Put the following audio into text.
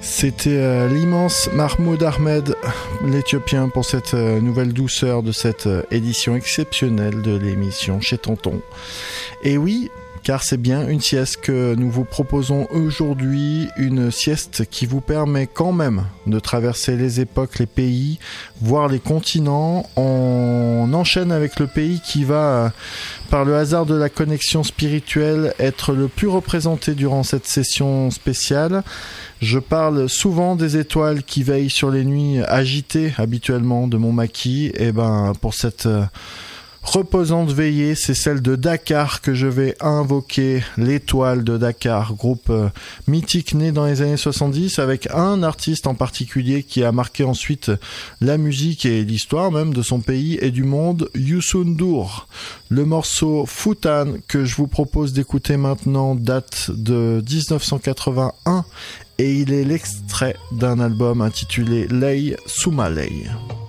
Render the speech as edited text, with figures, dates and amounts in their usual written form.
C'était l'immense Mahmoud Ahmed, l'Éthiopien, pour cette nouvelle douceur de cette édition exceptionnelle de l'émission Chez Tonton. Et oui, car c'est bien une sieste que nous vous proposons aujourd'hui, une sieste qui vous permet quand même de traverser les époques, les pays, voir les continents. On enchaîne avec le pays qui va, par le hasard de la connexion spirituelle, être le plus représenté durant cette session spéciale. Je parle souvent des étoiles qui veillent sur les nuits agitées habituellement de mon maquis. Et ben, pour cette reposante veillée, c'est celle de Dakar que je vais invoquer, l'étoile de Dakar, groupe mythique né dans les années 70 avec un artiste en particulier qui a marqué ensuite la musique et l'histoire même de son pays et du monde, Youssou N'Dour. Le morceau Futan que je vous propose d'écouter maintenant date de 1981 et il est l'extrait d'un album intitulé Lay Soumalay.